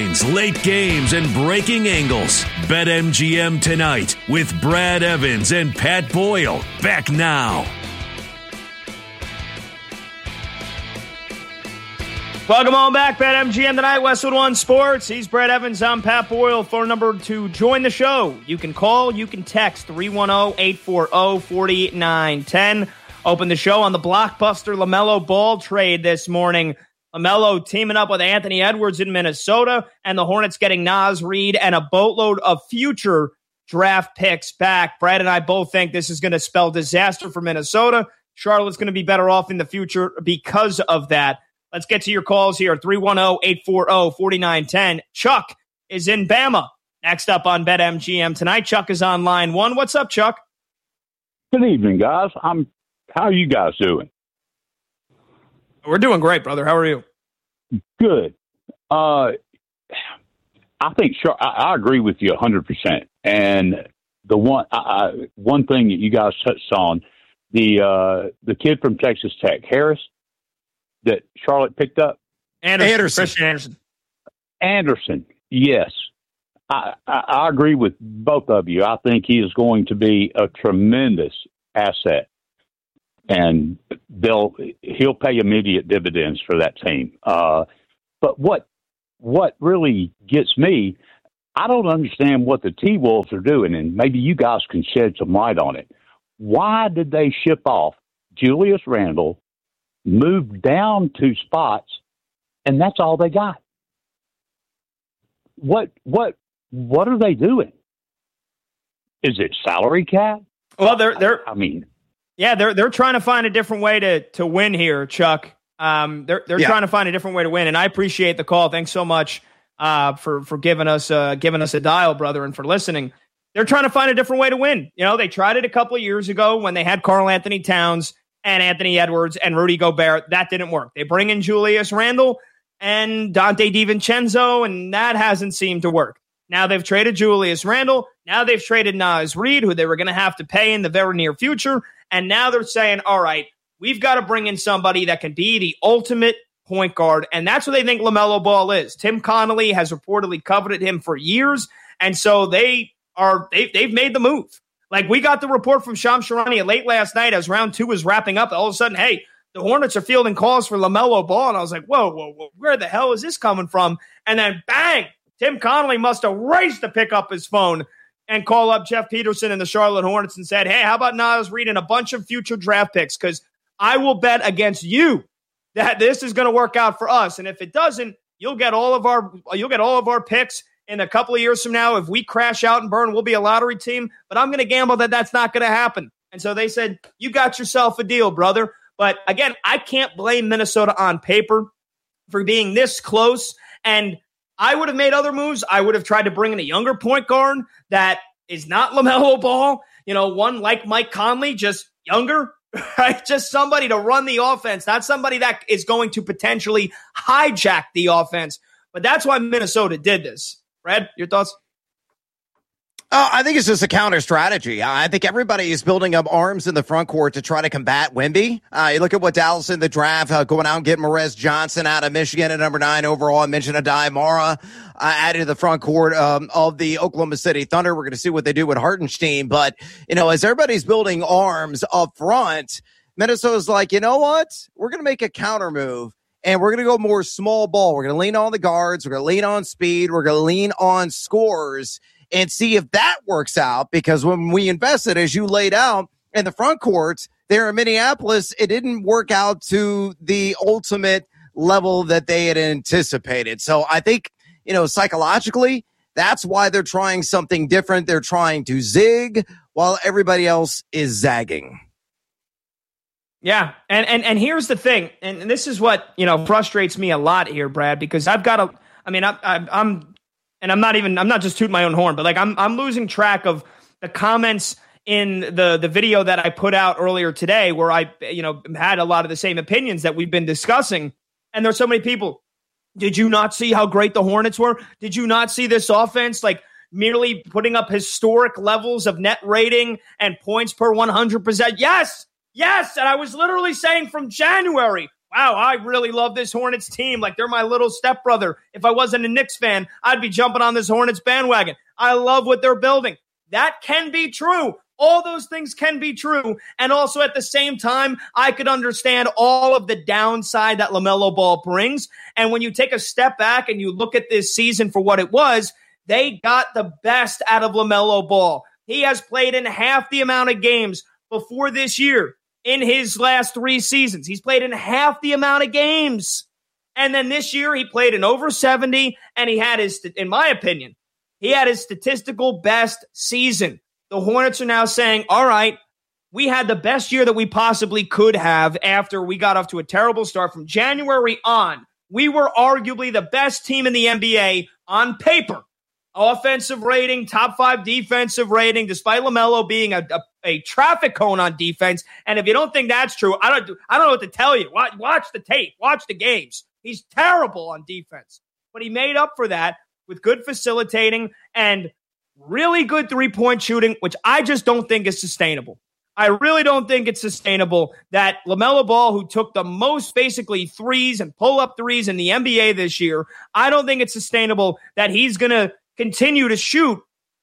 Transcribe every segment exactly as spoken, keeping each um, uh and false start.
lines, late games, and breaking angles. BetMGM tonight with Brad Evans and Pat Boyle. Back now. Welcome on back, BetMGM tonight, Westwood One Sports. He's Brad Evans. I'm Pat Boyle. Phone number to join the show. You can call, you can text three one zero, eight four zero, four nine one zero. Open the show on the blockbuster LaMelo Ball trade this morning. LaMelo teaming up with Anthony Edwards in Minnesota, and the Hornets getting Naz Reid and a boatload of future draft picks back. Brad and I both think this is going to spell disaster for Minnesota. Charlotte's going to be better off in the future because of that. Let's get to your calls here. three one zero, eight four zero, four nine one zero. Chuck is in Bama. Next up on BetMGM tonight, Chuck is on line one. What's up, Chuck? Good evening, guys. I'm. How are you guys doing? We're doing great, brother. How are you? Good. Uh, I think sure, I, I agree with you one hundred percent. And the one I, I, one thing that you guys touched on, the uh, the kid from Texas Tech, Harris, that Charlotte picked up. Anderson. Anderson. Christian Anderson. Anderson, yes. I, I, I agree with both of you. I think he is going to be a tremendous asset. And they'll he'll pay immediate dividends for that team. Uh, but what what really gets me, I don't understand what the T-Wolves are doing, and maybe you guys can shed some light on it. Why did they ship off Julius Randle, move down two spots, and that's all they got? What what what are they doing? Is it salary cap? Well, they're they're. I, I mean. Yeah, they're they're trying to find a different way to to win here, Chuck. Um, they're they're yeah. trying to find a different way to win, and I appreciate the call. Thanks so much uh, for for giving us uh, giving us a dial, brother, and for listening. They're trying to find a different way to win. You know, they tried it a couple of years ago when they had Karl Anthony Towns and Anthony Edwards and Rudy Gobert. That didn't work. They bring in Julius Randle and Dante DiVincenzo, and that hasn't seemed to work. Now they've traded Julius Randle. Now they've traded Naz Reid, who they were going to have to pay in the very near future. And now they're saying, all right, we've got to bring in somebody that can be the ultimate point guard. And that's what they think LaMelo Ball is. Tim Connolly has reportedly coveted him for years. And so they are, they, they've made the move. Like, we got the report from Shams Charania late last night as round two was wrapping up. All of a sudden, hey, the Hornets are fielding calls for LaMelo Ball. And I was like, whoa, whoa, whoa, where the hell is this coming from? And then bang, Tim Connolly must have raced to pick up his phone and call up Jeff Peterson and the Charlotte Hornets and said, hey, how about Naz Reid and a bunch of future draft picks? Because I will bet against you that this is going to work out for us. And if it doesn't, you'll get all of our you'll get all of our picks in a couple of years from now. If we crash out and burn, we'll be a lottery team. But I'm going to gamble that that's not going to happen. And so they said, you got yourself a deal, brother. But again, I can't blame Minnesota on paper for being this close. And I would have made other moves. I would have tried to bring in a younger point guard that is not LaMelo Ball. You know, one like Mike Conley, just younger, right? Just somebody to run the offense, not somebody that is going to potentially hijack the offense. But that's why Minnesota did this. Brad, your thoughts? Uh, I think it's just a counter strategy. I think everybody is building up arms in the front court to try to combat Wemby. Uh, you look at what Dallas in the draft, uh, going out and getting Morez Johnson out of Michigan at number nine overall. I mentioned Adai Mara uh, added to the front court um, of the Oklahoma City Thunder. We're going to see what they do with Hartenstein. But, you know, as everybody's building arms up front, Minnesota's like, you know what? We're going to make a counter move. And we're going to go more small ball. We're going to lean on the guards. We're going to lean on speed. We're going to lean on scores and see if that works out. Because when we invested, as you laid out, in the front court there in Minneapolis, it didn't work out to the ultimate level that they had anticipated. So I think, you know, psychologically, that's why they're trying something different. They're trying to zig while everybody else is zagging. Yeah, and and and here's the thing, and this is what, you know, frustrates me a lot here, Brad, because I've got a, I mean, I, I, I'm, and I'm not even, I'm not just tooting my own horn, but like I'm, I'm losing track of the comments in the the video that I put out earlier today, where I, you know, had a lot of the same opinions that we've been discussing, and there's so many people. Did you not see how great the Hornets were? Did you not see this offense, like, merely putting up historic levels of net rating and points per one hundred percent? Yes. Yes, and I was literally saying from January, wow, I really love this Hornets team. Like they're my little stepbrother. If I wasn't a Knicks fan, I'd be jumping on this Hornets bandwagon. I love what they're building. That can be true. All those things can be true. And also at the same time, I could understand all of the downside that LaMelo Ball brings. And when you take a step back and you look at this season for what it was, they got the best out of LaMelo Ball. He has played in half the amount of games before this year in his last three seasons. He's played in half the amount of games. And then this year he played in over seventy, and he had his, in my opinion, he had his statistical best season. The Hornets are now saying, all right, we had the best year that we possibly could have after we got off to a terrible start. From January on, we were arguably the best team in the N B A on paper. Offensive rating, top five defensive rating, despite LaMelo being a, a, a traffic cone on defense. And if you don't think that's true, I don't I don't know what to tell you. Watch, watch the tape. Watch the games. He's terrible on defense. But he made up for that with good facilitating and really good three-point shooting, which I just don't think is sustainable. I really don't think it's sustainable that LaMelo Ball, who took the most basically threes and pull-up threes in the N B A this year, I don't think it's sustainable that he's going to continue to shoot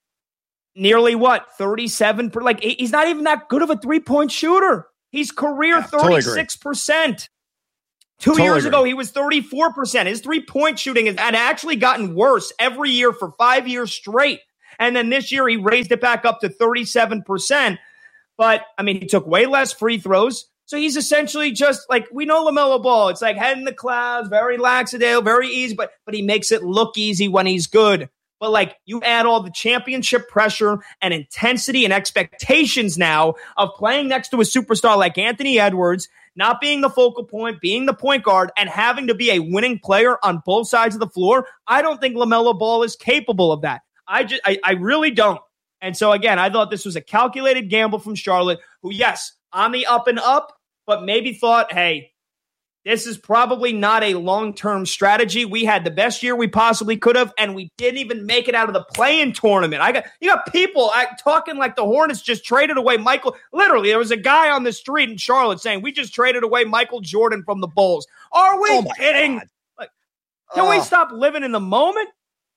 nearly, what, thirty-seven percent? Like, he's not even that good of a three-point shooter. He's career yeah, thirty-six percent. Two totally years agree. ago, he was thirty-four percent. His three-point shooting has had actually gotten worse every year for five years straight. And then this year, he raised it back up to thirty-seven percent. But, I mean, he took way less free throws. So he's essentially just like, we know LaMelo Ball. It's like head in the clouds, very lackadaisical, very easy, but but he makes it look easy when he's good. But, like, you add all the championship pressure and intensity and expectations now of playing next to a superstar like Anthony Edwards, not being the focal point, being the point guard, and having to be a winning player on both sides of the floor. I don't think LaMelo Ball is capable of that. I just, I, I really don't. And so, again, I thought this was a calculated gamble from Charlotte, who, yes, on the up and up, but maybe thought, hey, this is probably not a long-term strategy. We had the best year we possibly could have, and we didn't even make it out of the play-in tournament. I got you got people talking like the Hornets just traded away Michael. Literally, there was a guy on the street in Charlotte saying, we just traded away Michael Jordan from the Bulls. Are we oh kidding? Like, can uh, we stop living in the moment?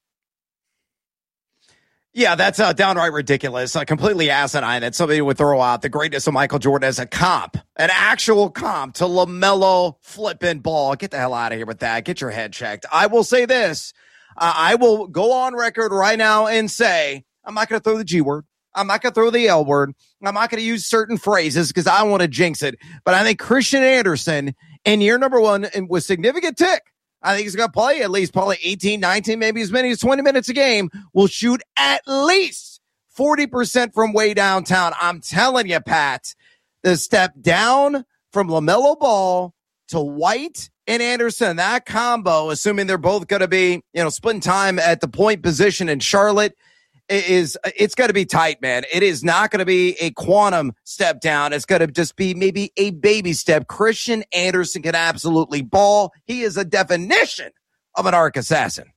Yeah, that's uh, downright ridiculous. Uh, completely asinine that somebody would throw out the greatness of Michael Jordan as a comp, an actual comp to LaMelo flipping Ball. Get the hell out of here with that. Get your head checked. I will say this. Uh, I will go on record right now and say I'm not going to throw the G word. I'm not going to throw the L word. I'm not going to use certain phrases because I don't want to jinx it. But I think Christian Anderson in year number one and with significant tick, I think he's going to play at least probably eighteen, nineteen, maybe as many as twenty minutes a game, will shoot at least forty percent from way downtown. I'm telling you, Pat, the step down from LaMelo Ball to White and Anderson, that combo, assuming they're both going to be, you know, splitting time at the point position in Charlotte, is it's going to be tight, man. It is not going to be a quantum step down. It's going to just be maybe a baby step. Christian Anderson can absolutely ball. He is a definition of an arc assassin.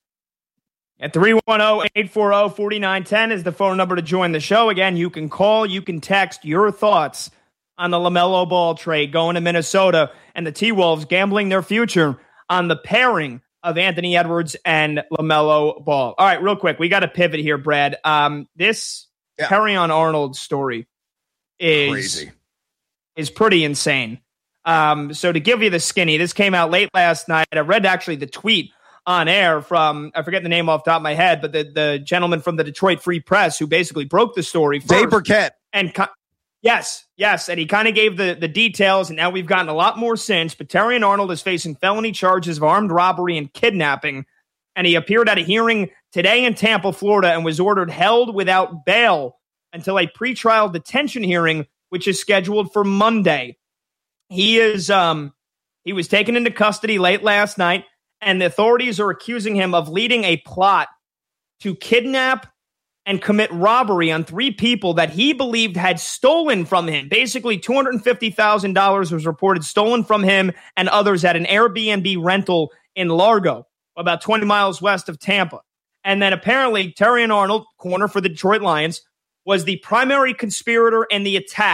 At three one zero, eight four zero, four nine one zero is the phone number to join the show. Again, you can call, you can text your thoughts on the LaMelo Ball trade going to Minnesota and the T-Wolves gambling their future on the pairing of Anthony Edwards and LaMelo Ball. All right, real quick, we got to pivot here, Brad. Um, this yeah. Terrion Arnold story is crazy. Is pretty insane. Um, so to give you the skinny, this came out late last night. I read actually the tweet on air from, I forget the name off the top of my head, but the, the gentleman from the Detroit Free Press who basically broke the story first. Dave Burkett. And co- Yes, yes, and he kind of gave the, the details, and now we've gotten a lot more since. But Terrion Arnold is facing felony charges of armed robbery and kidnapping, and he appeared at a hearing today in Tampa, Florida, and was ordered held without bail until a pretrial detention hearing, which is scheduled for Monday. He is um he was taken into custody late last night, and the authorities are accusing him of leading a plot to kidnap and commit robbery on three people that he believed had stolen from him. Basically, two hundred fifty thousand dollars was reported stolen from him and others at an Airbnb rental in Largo, about twenty miles west of Tampa. And then apparently, Terrion Arnold, corner for the Detroit Lions, was the primary conspirator in the attack.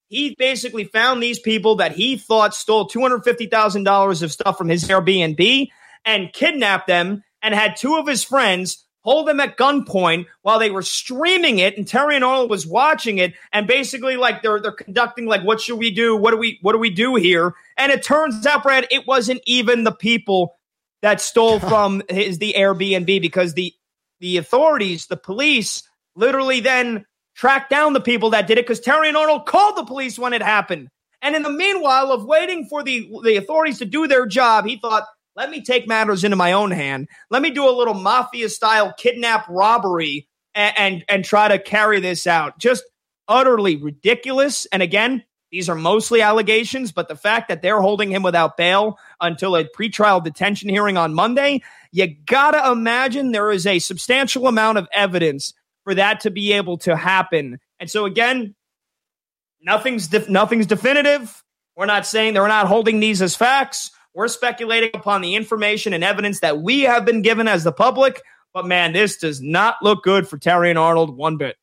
he basically found these people that he thought stole two hundred fifty thousand dollars of stuff from his Airbnb and kidnapped them, and had two of his friends hold them at gunpoint while they were streaming it, and Terrion Arnold was watching it, and basically like they're they're conducting like, what should we do? What do we what do we do here? And it turns out, Brad, it wasn't even the people that stole from his the Airbnb, because the the authorities, the police, literally then tracked down the people that did it, because Terrion Arnold called the police when it happened. And in the meanwhile of waiting for the the authorities to do their job, he thought, let me take matters into my own hand. Let me do a little mafia-style kidnap robbery and, and, and try to carry this out. Just utterly ridiculous. And again, these are mostly allegations, but the fact that they're holding him without bail until a pretrial detention hearing on Monday, you gotta imagine there is a substantial amount of evidence for that to be able to happen. And so again, nothing's def- nothing's definitive. We're not saying they're not holding these as facts. We're speculating upon the information and evidence that we have been given as the public. But, man, this does not look good for Terrion Arnold one bit.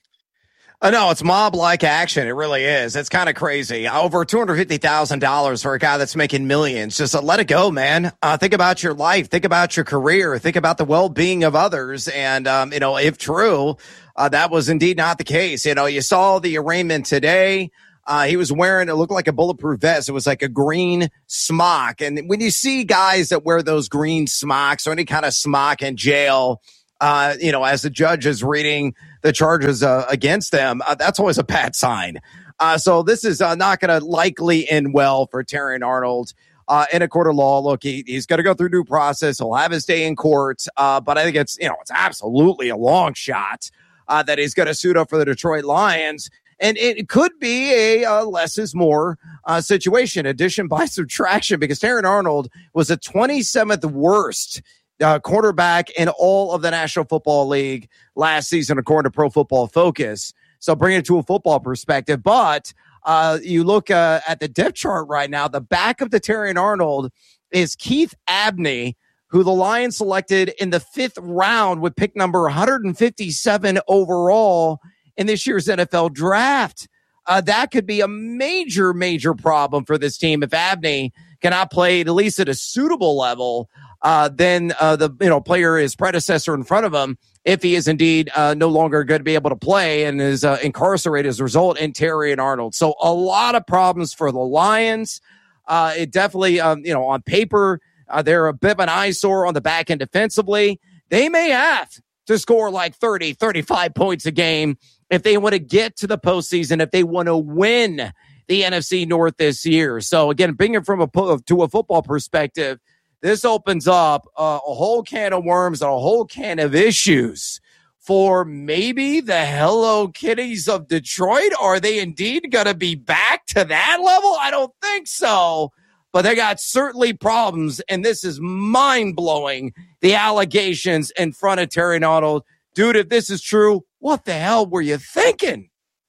Uh, no, it's mob-like action. It really is. It's kind of crazy. Over two hundred fifty thousand dollars for a guy that's making millions. Just uh, let it go, man. Uh, think about your life. Think about your career. Think about the well-being of others. And, um, you know, if true, uh, that was indeed not the case. You know, you saw the arraignment today. Uh, he was wearing, it looked like a bulletproof vest. It was like a green smock. And when you see guys that wear those green smocks or any kind of smock in jail, uh, you know, as the judge is reading the charges uh, against them, uh, that's always a bad sign. Uh, so this is uh, not going to likely end well for Terrion Arnold uh, in a court of law. Look, he, he's going to go through due process. He'll have his day in court. Uh, but I think it's, you know, it's absolutely a long shot uh, that he's going to suit up for the Detroit Lions. And it could be a uh, less is more uh, situation, addition by subtraction, because Terrion Arnold was the twenty-seventh worst uh, quarterback in all of the National Football League last season, according to Pro Football Focus. So bring it to a football perspective. But uh, you look uh, at the depth chart right now, the back of the Terrion Arnold is Keith Abney, who the Lions selected in the fifth round with pick number one hundred fifty-seven overall in this year's N F L draft. Uh, that could be a major, major problem for this team. If Abney cannot play at least at a suitable level, uh, then uh, the you know player, his predecessor in front of him, if he is indeed uh, no longer going to be able to play and is uh, incarcerated as a result, in Terrion Arnold. So a lot of problems for the Lions. Uh, it definitely, um, you know, on paper, uh, they're a bit of an eyesore on the back end defensively. They may have to score like thirty, thirty-five points a game if they want to get to the postseason, if they want to win the N F C North this year. So again, bringing it from a to a football perspective, this opens up uh, a whole can of worms and a whole can of issues for maybe the Hello Kitties of Detroit. Are they indeed going to be back to that level? I don't think so. But they got certainly problems, and this is mind-blowing, the allegations in front of Terrion Arnold. Dude, if this is true, what the hell were you thinking?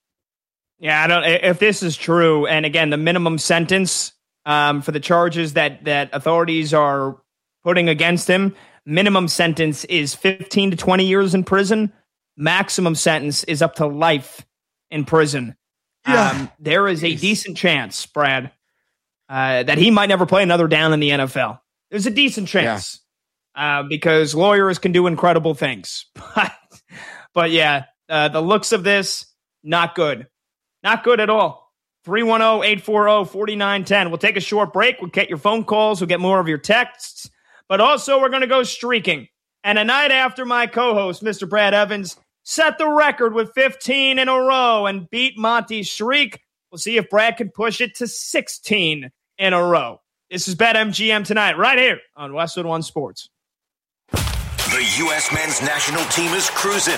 Yeah, I don't. If this is true, and again, the minimum sentence um, for the charges that that authorities are putting against him, minimum sentence is fifteen to twenty years in prison. Maximum sentence is up to life in prison. Yeah. Um, there is a decent chance, Brad, uh, that he might never play another down in the N F L. There's a decent chance yeah. uh, because lawyers can do incredible things. But, but yeah, uh, the looks of this, not good. Not good at all. three one zero, eight four zero, four nine one zero. We'll take a short break. We'll get your phone calls. We'll get more of your texts. But also, we're going to go streaking. And a night after my co-host, Mister Brad Evans, set the record with fifteen in a row and beat Monty's streak. We'll see if Brad can push it to sixteen in a row. This is BetMGM tonight, right here on Westwood One Sports. The U S men's national team is cruising.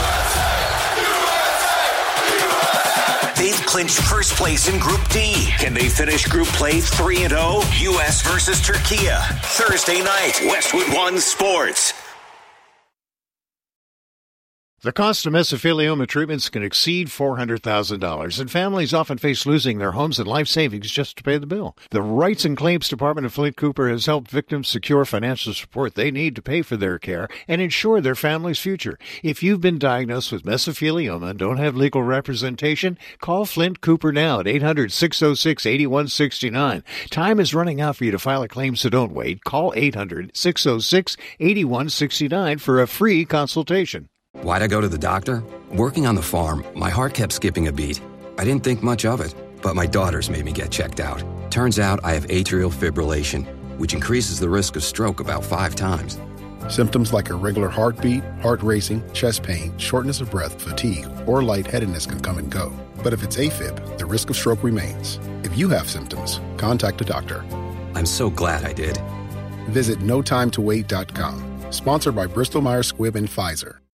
They've clinched first place in Group D. Can they finish Group Play three and oh? U S versus Turkey. Thursday night, Westwood One Sports. The cost of mesothelioma treatments can exceed four hundred thousand dollars, and families often face losing their homes and life savings just to pay the bill. The Rights and Claims Department of Flint Cooper has helped victims secure financial support they need to pay for their care and ensure their family's future. If you've been diagnosed with mesothelioma and don't have legal representation, call Flint Cooper now at eight hundred, six oh six, eight one six nine. Time is running out for you to file a claim, so don't wait. Call eight hundred, six oh six, eight one six nine for a free consultation. Why'd I go to the doctor? Working on the farm, my heart kept skipping a beat. I didn't think much of it, but my daughters made me get checked out. Turns out I have atrial fibrillation, which increases the risk of stroke about five times. Symptoms like irregular heartbeat, heart racing, chest pain, shortness of breath, fatigue, or lightheadedness can come and go. But if it's AFib, the risk of stroke remains. If you have symptoms, contact a doctor. I'm so glad I did. Visit no time to wait dot com. Sponsored by Bristol Myers Squibb and Pfizer.